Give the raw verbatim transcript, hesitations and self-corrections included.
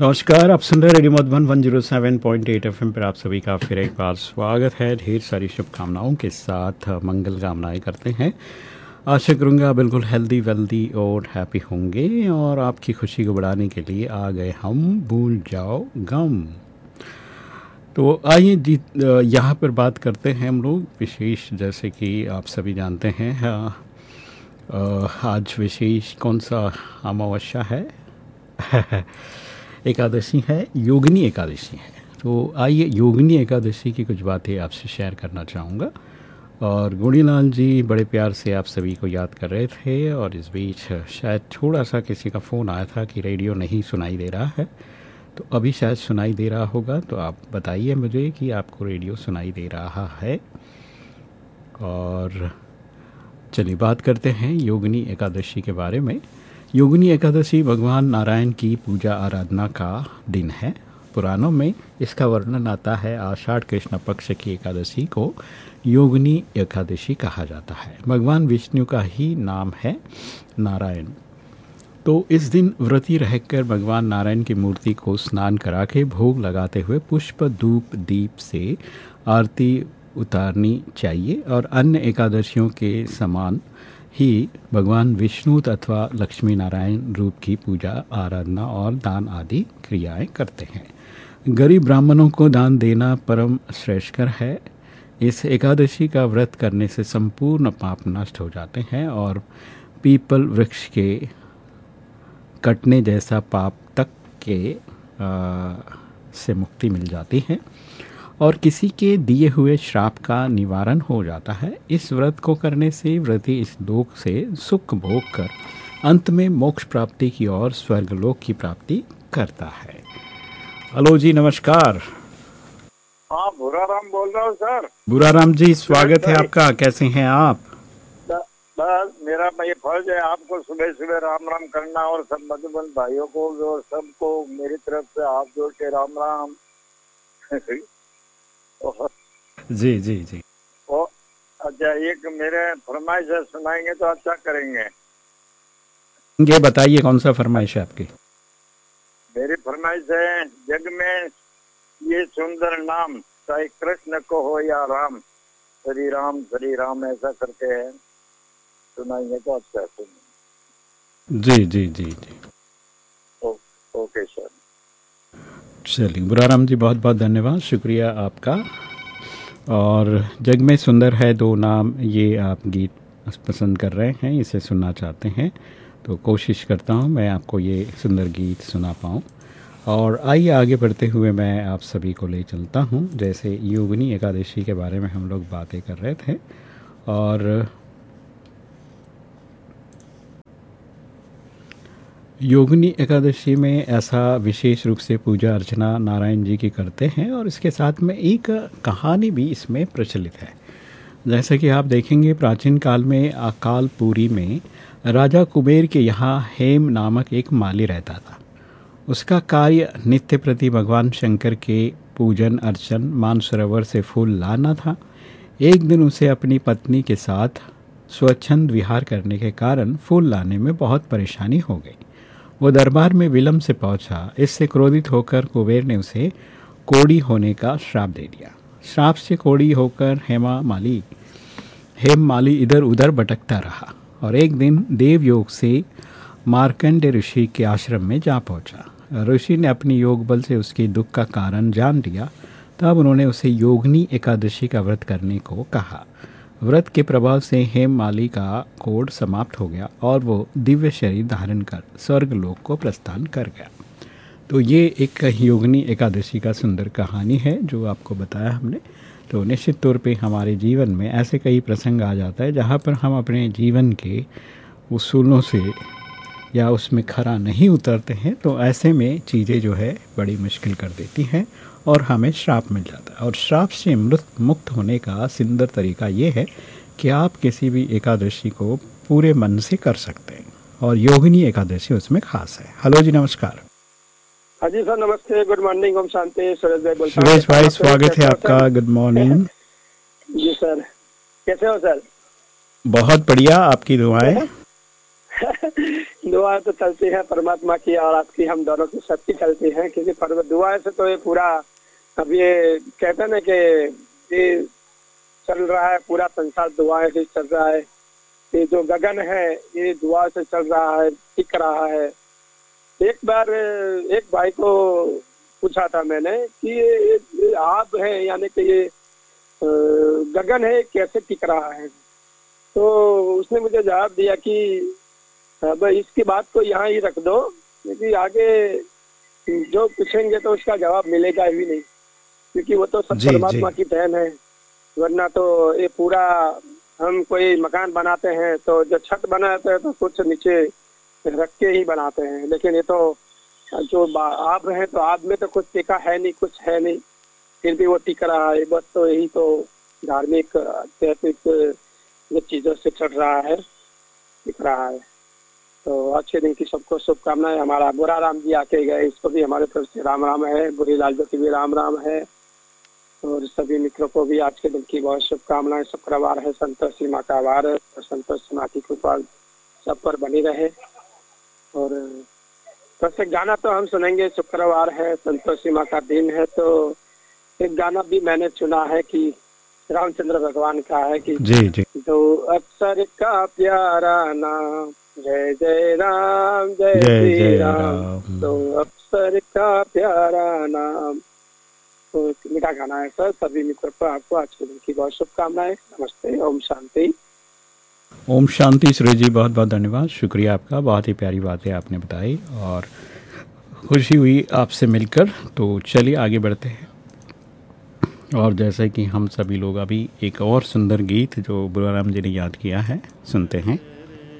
नमस्कार, आप सुन रहे radio Madhuban one zero seven point eight FM पर। आप सभी का फिर एक बार स्वागत है। ढेर सारी शुभकामनाओं के साथ मंगल कामनाएं करते हैं। आशा करूँगा बिल्कुल हेल्दी वेल्दी और हैप्पी होंगे। और आपकी खुशी को बढ़ाने के लिए आ गए हम भूल जाओ गम। तो आइए जी, यहाँ पर बात करते हैं हम लोग विशेष, जैसे कि आप सभी जानते हैं आज विशेष कौन सा अमावस्या है एकादशी है, योगिनी एकादशी है। तो आइए योगिनी एकादशी की कुछ बातें आपसे शेयर करना चाहूँगा। और गुड़ीलाल जी बड़े प्यार से आप सभी को याद कर रहे थे, और इस बीच शायद थोड़ा सा किसी का फ़ोन आया था कि रेडियो नहीं सुनाई दे रहा है। तो अभी शायद सुनाई दे रहा होगा, तो आप बताइए मुझे कि आपको रेडियो सुनाई दे रहा है। और चलिए बात करते हैं योगिनी एकादशी के बारे में। योगिनी एकादशी भगवान नारायण की पूजा आराधना का दिन है। पुराणों में इसका वर्णन आता है। आषाढ़ कृष्ण पक्ष की एकादशी को योगिनी एकादशी कहा जाता है। भगवान विष्णु का ही नाम है नारायण। तो इस दिन व्रती रहकर भगवान नारायण की मूर्ति को स्नान करा के भोग लगाते हुए पुष्प धूप दीप से आरती उतारनी चाहिए। और अन्य एकादशियों के समान ही भगवान विष्णु अथवा लक्ष्मी नारायण रूप की पूजा आराधना और दान आदि क्रियाएं करते हैं। गरीब ब्राह्मणों को दान देना परम श्रेष्ठकर है। इस एकादशी का व्रत करने से संपूर्ण पाप नष्ट हो जाते हैं और पीपल वृक्ष के कटने जैसा पाप तक के आ, से मुक्ति मिल जाती है और किसी के दिए हुए श्राप का निवारण हो जाता है। इस व्रत को करने से व्रती इस लोक से सुख भोग कर अंत में मोक्ष प्राप्ति की ओर स्वर्गलोक की प्राप्ति करता है। हेलो जी, नमस्कार। हाँ, बुराराम बोल रहा हूँ सर। बुराराम जी, स्वागत है आपका। कैसे हैं आप? बस मेरा ये फर्ज है आपको सुबह सुबह राम राम करना और सब मधुबन भाइयों को और सबको मेरी तरफ से हाथ जोड़ के राम राम। जी जी जी। ओ, अच्छा, एक मेरे फरमाइश है, सुनाएंगे तो अच्छा करेंगे। ये बताइए कौन सा फरमाइश है आपकी? मेरी फरमाइश है, जग में ये सुंदर नाम, चाहे कृष्ण को हो या राम, श्री राम श्री राम ऐसा करके है, सुनाएंगे तो अच्छा सुनेंगे। जी जी जी जी। ओ, ओके सर। चलिए बुराराम जी, बहुत बहुत धन्यवाद, शुक्रिया आपका। और जग में सुंदर है दो नाम, ये आप गीत पसंद कर रहे हैं, इसे सुनना चाहते हैं, तो कोशिश करता हूँ मैं आपको ये सुंदर गीत सुना पाऊँ। और आइए आगे बढ़ते हुए मैं आप सभी को ले चलता हूँ। जैसे योगिनी एकादशी के बारे में हम लोग बातें कर रहे थे, और योगिनी एकादशी में ऐसा विशेष रूप से पूजा अर्चना नारायण जी की करते हैं, और इसके साथ में एक कहानी भी इसमें प्रचलित है। जैसे कि आप देखेंगे, प्राचीन काल में अकालपुरी में राजा कुबेर के यहाँ हेम नामक एक माली रहता था। उसका कार्य नित्य प्रति भगवान शंकर के पूजन अर्चन मानसरोवर से फूल लाना था। एक दिन उसे अपनी पत्नी के साथ स्वच्छंद विहार करने के कारण फूल लाने में बहुत परेशानी हो गई। वो दरबार में विलंब से पहुंचा। इससे क्रोधित होकर कुबेर ने उसे कोढ़ी होने का श्राप दे दिया। श्राप से कोढ़ी होकर हेमा माली हेम माली इधर उधर भटकता रहा, और एक दिन देवयोग से मार्कंडे ऋषि के आश्रम में जा पहुंचा। ऋषि ने अपनी योग बल से उसके दुख का कारण जान लिया। तब उन्होंने उसे योगिनी एकादशी का व्रत करने को कहा। व्रत के प्रभाव से हेम माली का कोढ़ समाप्त हो गया और वो दिव्य शरीर धारण कर स्वर्ग लोक को प्रस्थान कर गया। तो ये एक योगिनी एकादशी का सुंदर कहानी है जो आपको बताया हमने। तो निश्चित तौर पे हमारे जीवन में ऐसे कई प्रसंग आ जाता है जहाँ पर हम अपने जीवन के उसूलों से या उसमें खरा नहीं उतरते हैं, तो ऐसे में चीज़ें जो है बड़ी मुश्किल कर देती हैं और हमें श्राप मिल जाता है। और श्राप से मृत मुक्त होने का सुंदर तरीका ये है कि आप किसी भी एकादशी को पूरे मन से कर सकते हैं, और योगिनी एकादशी उसमें खास है। हेलो जी, नमस्कार। हाँ जी सर, नमस्ते, गुड मॉर्निंग, ओम शांति। सुरेश भाई बोलता हूँ। सुरेश भाई, स्वागत है आपका। गुड मॉर्निंग जी सर, कैसे हो सर? बहुत बढ़िया, आपकी दुआएं। दुआ तो चलती है परमात्मा की और आपकी, हम दोनों की सबकी चलती है, क्योंकि पर दुआ से तो ये पूरा, अब ये कहते हैं ना कि ये चल रहा है पूरा संसार दुआएं से चल रहा है। ये जो गगन है ये दुआ से चल रहा है, टिक रहा है। एक बार एक भाई को पूछा था मैंने कि ये, ये आप है यानी कि ये गगन है कैसे टिक रहा है, तो उसने मुझे जवाब दिया कि अब इसकी बात को यहाँ ही रख दो, क्योंकि आगे जो पूछेंगे तो उसका जवाब मिलेगा ही नहीं, क्योंकि वो तो सब परमात्मा की देन है। वरना तो ये पूरा, हम कोई मकान बनाते हैं तो जो छत बनाते हैं तो कुछ नीचे रख के ही बनाते हैं, लेकिन ये तो जो आब है तो आब में तो कुछ टिका है नहीं, कुछ है नहीं, फिर भी वो टिक रहा है। बस तो यही तो धार्मिक आध्यात्मिक जो चीजों से चल रहा है, टिक रहा है। तो अच्छे दिन की सबको शुभकामनाएं। हमारा बुरा राम जी आके गए, इसको भी हमारे तरफ से राम राम है, बुरी लाल जी की भी राम राम है, और सभी मित्रों को भी आज के दिन की बहुत शुभकामनाएं। शुक्रवार है, संतोषी माँ का वार है, तो संतोषी माँ की कृपा सब पर बनी रहे। और बस एक गाना तो हम सुनेंगे, शुक्रवार है, संतोषी माँ का दिन है, तो एक गाना भी मैंने चुना है कि रामचंद्र भगवान का है कि जी जी दो अक्षर का प्यारा नाम, जय जय राम जय जय श्री जय राम, राम। दो अक्षर का प्यारा नाम। तो मीठा गाना है सर। सभी मित्रों को आपको आज के दिन की बहुत शुभकामनाएं। नमस्ते, ओम शांति। ओम शांति। सुरेश जी बहुत बहुत धन्यवाद, शुक्रिया आपका, बहुत ही प्यारी बातें आपने बताई और खुशी हुई आपसे मिलकर। तो चलिए आगे बढ़ते हैं, और जैसे कि हम सभी लोग अभी एक और सुंदर गीत जो बुरा राम जी ने याद किया है सुनते हैं।